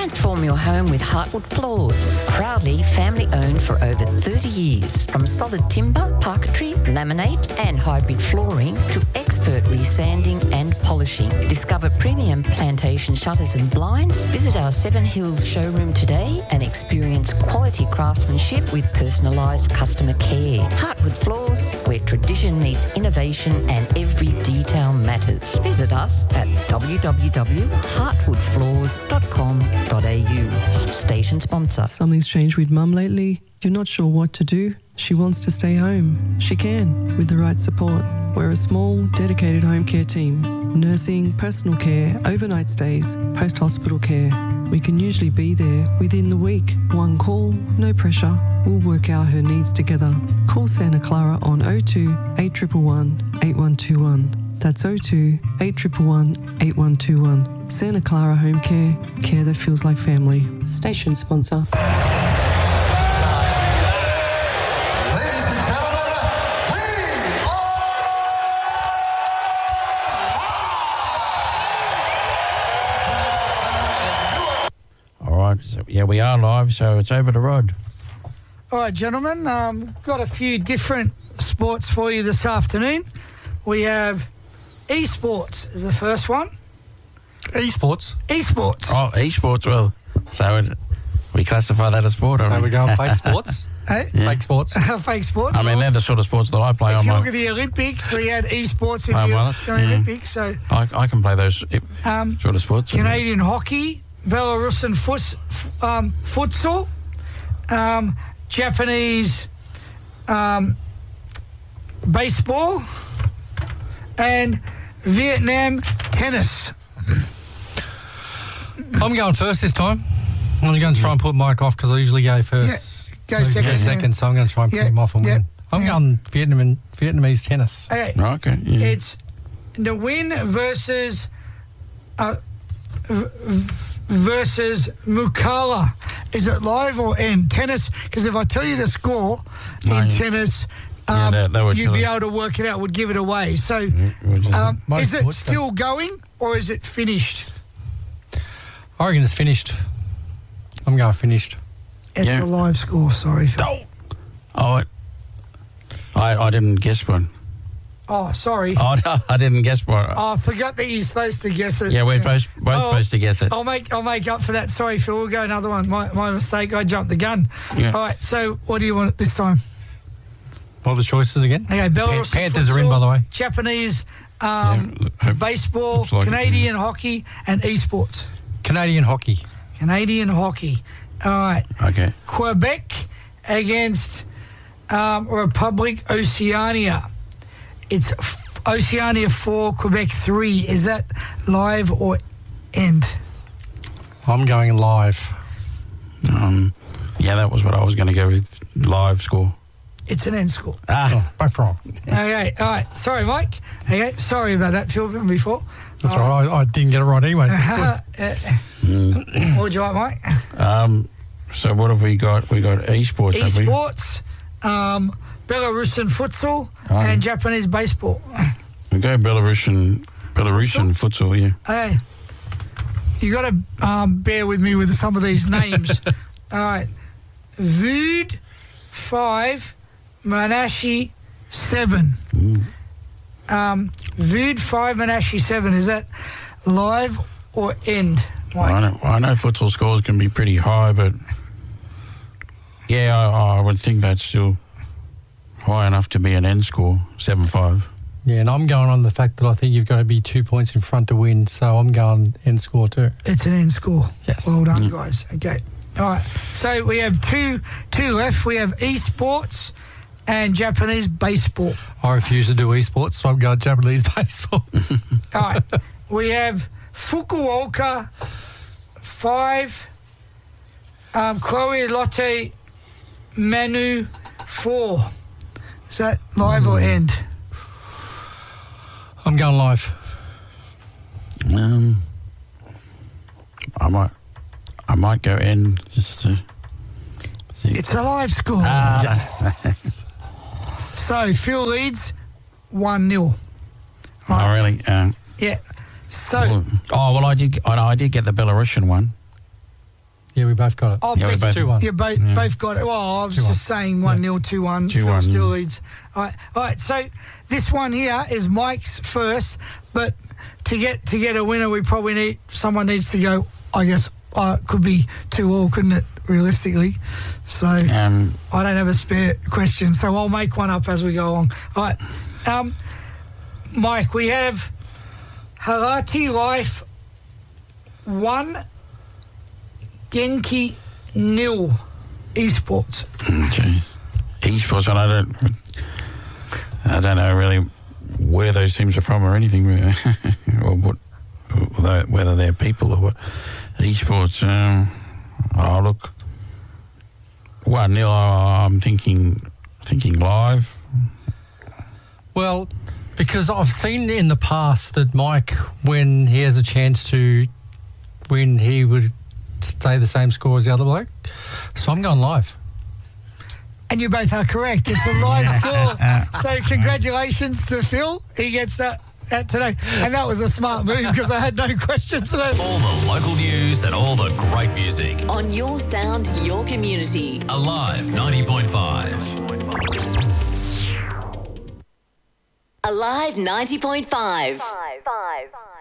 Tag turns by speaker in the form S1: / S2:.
S1: Transform your home with Heartwood Floors. Proudly family owned for over 30 years. From solid timber, parquetry, laminate and hybrid flooring to expert resanding and polishing. Discover premium plantation shutters and blinds. Visit our Seven Hills showroom today and experience quality craftsmanship with personalised customer care. Heartwood Floors, where tradition meets innovation and every detail matters. Visit us at www.heartwoodfloors.com.au. Station sponsor.
S2: Something's changed with Mum lately. You're not sure what to do. She wants to stay home. She can, with the right support. We're a small, dedicated home care team. Nursing, personal care, overnight stays, post-hospital care. We can usually be there within the week. One call, no pressure. We'll work out her needs together. Call Santa Clara on 02 8111 8121. That's 02 8111 8121. Santa Clara Home Care. Care that feels like family. Station sponsor.
S3: So, yeah, we are live, so it's over to Rod.
S4: All right, gentlemen, got a few different sports for you this afternoon. We have esports is the first one.
S5: Esports?
S4: Esports.
S3: Oh, esports, well, so we classify that as sport.
S5: So we go on fake sports?
S4: Hey?
S3: Yeah.
S5: Fake sports?
S4: Fake sports.
S3: I mean, they're the sort of sports that I play
S4: if
S3: on.
S4: you look at the Olympics, we had esports in the Olympics. So
S3: I can play those sort of sports.
S4: Canadian hockey, Belarusian futsal, Japanese baseball, and Vietnam tennis.
S5: I'm going first this time. I'm going to try and put Mike off because I usually go first.
S4: Yeah, go second.
S5: So I'm going to try and put him off and win. I'm going Vietnamese tennis.
S4: Okay.
S3: Okay. Yeah.
S4: It's Nguyen versus Mukala. Is it live or end? Tennis, because if I tell you the score in tennis, you'd be able to work it out, would give it away. So is it still going or is it finished?
S5: I reckon it's finished. I'm going finished.
S4: It's a live score, sorry.
S3: Oh, I didn't guess one.
S4: Oh, sorry.
S3: Oh, no, I didn't guess one.
S4: Oh, I forgot that you're supposed to guess it.
S3: Yeah, we're both supposed to guess it.
S4: I'll make up for that. Sorry, Phil. We'll go another one. My mistake. I jumped the gun. Yeah. All right, so what do you want this time?
S5: What are the choices again?
S4: Okay, Belarus
S5: Panthers are in, by the way.
S4: Japanese baseball, like Canadian hockey, and esports.
S5: Canadian hockey.
S4: Canadian hockey. All right.
S3: Okay.
S4: Quebec against Republic Oceania. It's Oceania 4, Quebec 3. Is that live or end?
S5: I'm going live.
S3: Yeah, that was what I was going to go with. Live score.
S4: It's an end score.
S5: Both wrong.
S4: Okay, all right. Sorry, Mike. Okay, sorry about that, Phil, before.
S5: That's all right. I didn't get it right anyway.
S4: What would you like, Mike?
S3: So what have we got? We got esports.
S4: Esports, Belarusian futsal, and Japanese baseball.
S3: We go Belarusian futsal, yeah.
S4: Hey, you got to bear with me with some of these names. All right. Vood 5, Monashi 7. Vood 5, Monashi 7. Is that live or end?
S3: Well, I know futsal scores can be pretty high, but yeah, I would think that's still high enough to be an end score, 7-5.
S5: Yeah, and I'm going on the fact that I think you've got to be 2 points in front to win, so I'm going end score too.
S4: It's an end score.
S5: Yes.
S4: Well done, guys. Okay. All right. So we have two left. We have esports and Japanese baseball.
S5: I refuse to do esports, so I'm going Japanese baseball.
S4: All right. We have Fukuoka 5, Chloe Lotte Manu 4. Is that live or end?
S5: I'm going live.
S3: I might go end just to see.
S4: It's a live score.
S5: Yes.
S4: So Phil leads 1-0.
S3: Right. Oh, really?
S4: Yeah. So.
S3: I did get the Belarusian one.
S5: Yeah, we both got it.
S4: Oh,
S3: yeah,
S5: 2-1.
S4: You both got it. Well, I was just saying 1-0, 2-1.
S3: 2-1.
S4: Still leads. All right. So this one here is Mike's first, but to get a winner, someone needs to go. I guess could be 2-2, couldn't it? Realistically, so I don't have a spare question, so I'll make one up as we go along. All right, Mike, we have Harati Life 1, Genki 0, esports.
S3: Okay. Esports, I don't know really where those teams are from or anything, or whether they're people or what. Esports, look, 1-0. I'm thinking Live.
S5: Well, because I've seen in the past that Mike, when he has a chance to win, he would stay the same score as the other bloke. So I'm going Live.
S4: And you both are correct. It's a live score. So congratulations to Phil. He gets that today. And that was a smart move because I had no questions left.
S6: All the local news and all the great music.
S7: On your sound, your community.
S6: Alive 90.5.
S7: Alive 90.5.